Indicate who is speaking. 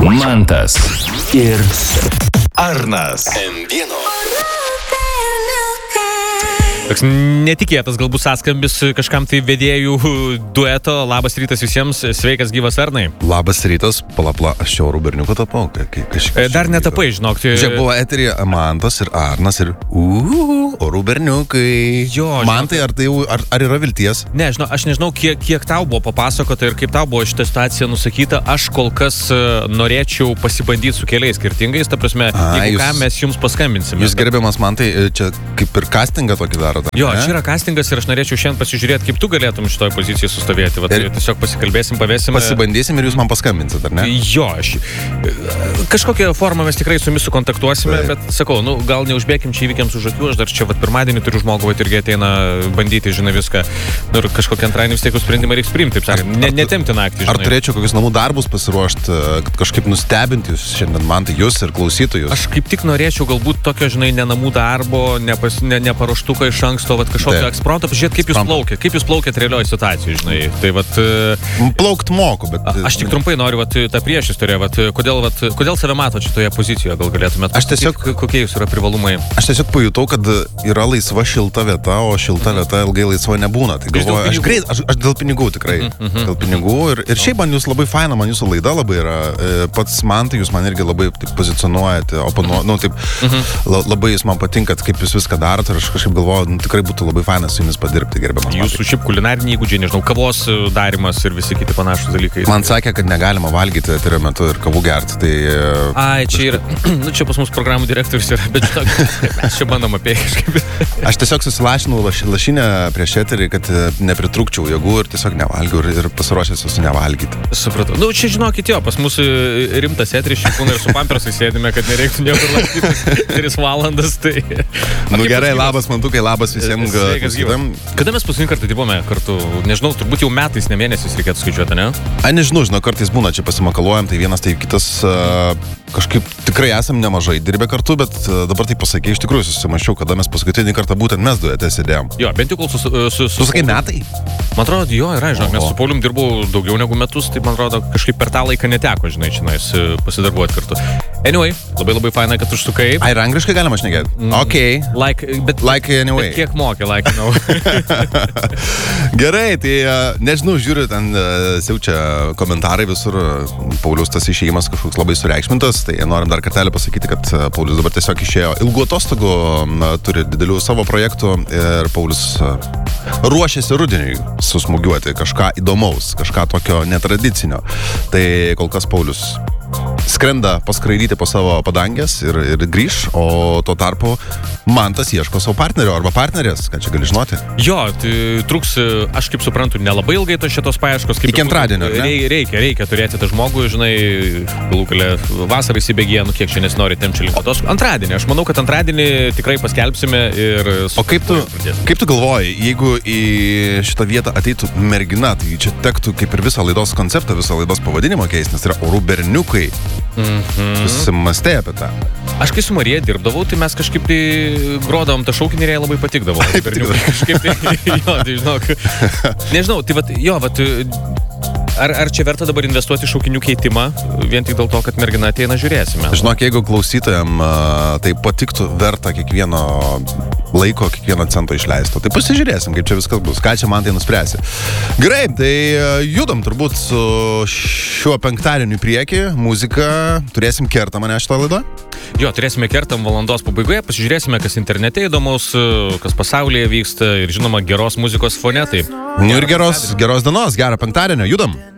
Speaker 1: Mantas ir Arnas.
Speaker 2: M1.
Speaker 3: Toks netikėtas galbūt sąskambis kažkam tai vedėjų dueto. Labas rytas visiems, sveikas gyvas Arnai.
Speaker 4: Labas rytas, palapla, aš jau berniuku tapau.
Speaker 3: Dar netapai, žinok.
Speaker 4: Čia buvo eterija Mantas ir Arnas ir orų berniukai.
Speaker 3: Jo,
Speaker 4: Mantai, ar yra vilties?
Speaker 3: Ne, aš nežinau, kiek tau buvo papasakota ir kaip tau buvo šitą situaciją nusakyta. Aš kol kas norėčiau pasibandyti su keliais skirtingais. Ta prasme, jeigu ką, mes jums paskambinsime.
Speaker 4: Jūs gerbiamas Mantai, čia kaip ir castingą tokį daro.
Speaker 3: Jo, čia yra castingas ir aš norėčiau šiandien pasižiūrėti, kaip tu galėtum šitoje pozicijoje sustovėti. Tiesiog pasikalbėsim, pavėsim.
Speaker 4: Pasibandysim ir jūs man paskambinsit, ar ne?
Speaker 3: Jo, kažkokią formą mes tikrai su jumis sukontaktuosime, bet sakau, gal neužbėkim čia įvykiams už akių, aš dar čia pirmadienį turiu žmogų, irgi ateina bandyti, žinai, viską. Ir kažkokią antradienį vis tiek sprendimą reiks priimti, taip sakant, netemti naktį, žinai.
Speaker 4: Ar turėčiau kokius namų darbus pasiruošti, kad kažkaip nustebinti jūs šiandien, Mantai, jūs ir klausytojus?
Speaker 3: Aš kaip tik norėčiau galbūt tokio, žinai, ne namų darbo, neparuoštuko iš anksto, kažkokio eksprompto, pažiūrėti, kaip jūs plaukėt realioje situacijoje, žinai. Tai
Speaker 4: plaukt moku, bet
Speaker 3: aš tik trumpai noriu tą priešistorę, kodėl save matot šitoje pozicijoje, gal galėtumėt pasakyti, kokie jūs yra privalumai.
Speaker 4: Aš tiesiog pajutau, kad yra laisva šilta vieta, o šilta vieta ilgai laisva nebūna. Tai galvoju, aš dėl pinigų tikrai. Dėl pinigų ir šiaip man jūs labai faina, man jūsų laida labai yra. Pats Mantai, jūs man irgi labai pozicionuojate, labai jūs man patinkat, kaip jūs viską darot ir aš kažkaip galvoju, tikrai būtų labai fainas su jumis padirbti, gerbiamas.
Speaker 3: Jūsų šiaip kulinariniai įgūdžiai, nežinau, kavos darimas ir visi kiti panašus dalykai.
Speaker 4: Man sakė, kad negalima valgyti eterio metu ir kavų gerti, tai...
Speaker 3: Čia yra, čia pas mus programų direktorius yra, bet mes čia bandom apie kažkaip.
Speaker 4: Aš tiesiog susilašinau lašinę prieš eterį, kad nepritrūkčiau jėgų ir tiesiog nevalgiau ir pasiruošęs esu nevalgyti.
Speaker 3: Supratau. Čia žinokit jo, pas mus rimtas eteris, šiandien ir su pampersai sėdime, kad nereiktų niekur lankytis 3 valandas, tai...
Speaker 4: Gerai, labas Mantukai, labas visiems.
Speaker 3: Kada mes paskutinį kartą dirbome kartu? Nežinau, turbūt jau metais, ne mėnesiais reikėtų skaičiuoti, ne?
Speaker 4: Nežinau, kartais būna, čia pasimakaluojam, tai vienas, tai kitas, kažkaip tikrai esam nemažai dirbę kartu, bet dabar tai pasakė, iš tikrųjų susimašiau, kada mes paskutinį kartą būtent mes duete sėdėjom.
Speaker 3: Jo, bent jau kol
Speaker 4: Tu sakai metai?
Speaker 3: Man atrodo, jo, yra, žinok, mes su Paulium dirbau daugiau negu metus, tai man atrodo, kažkaip per tą laiką neteko, žinai, čionais pasidarbuoti kartu. Anyway, labai faina, kad užsukai.
Speaker 4: Ir angliškai galima šnekėti? Okay. Like anyway.
Speaker 3: Bet kiek mokė, like you know.
Speaker 4: Gerai, tai nežinau, žiūriu, ten siaučia komentarai visur, Paulius tas išėjimas kažkoks labai sureikšmintas, tai norim dar kartelį pasakyti, kad Paulius dabar tiesiog išėjo ilgų atostogų, turi didelių savo projektų ir Paulius ruošiasi rudeniui susmugiuoti kažką įdomaus, kažką tokio netradicinio. Tai kol kas Paulius skrenda paskraidyti po savo padangės ir grįž, o tuo tarpu Mantas ieško savo partnerio arba partnerės, ką čia gali žinoti.
Speaker 3: Jo, tai truks, aš kaip suprantu, nelabai ilgai šitos paieškos.
Speaker 4: Iki antradienio, ne?
Speaker 3: Reikia turėti tą žmogų, žinai, galų gale vasarą įsibėgėja, kiek čia nesinori temčių link tos. Antradienį, aš manau, kad antradienį tikrai paskelbsime ir...
Speaker 4: O kaip tu galvoji, jeigu į šitą vietą ateitų mergina, tai čia tektų kaip ir visą laidos konceptą, visą laidos pavadinimą keisti, nes yra orų berniukai. Susimastė apie tą.
Speaker 3: Aš kai su Marija dirbdavau, tai mes kažkaip tai grodavom tą šaukinį ir jai labai patikdavo. Kažkaip tai, jo, tai žinok. Nežinau, tai ar čia verta dabar investuoti šaukinių keitimą, vien tik dėl to, kad mergina ateina, žiūrėsime.
Speaker 4: Žinok, jeigu klausytojam tai patiktų, verta kiekvieno laiko, kiekvieno cento išleisto. Tai pasižiūrėsim, kaip čia viskas bus. Ką čia man tai nuspręsi. Gerai, tai judam turbūt su šiuo penktadieniu į priekį. Muziką turėsim kertą mane šitą laidą.
Speaker 3: Jo, turėsime kertam valandos pabaigoje, pasižiūrėsime, kas internete įdomaus, kas pasaulyje vyksta ir žinoma geros muzikos fone. Tai...
Speaker 4: Ir geros dienos, gerą penktadienio, judam.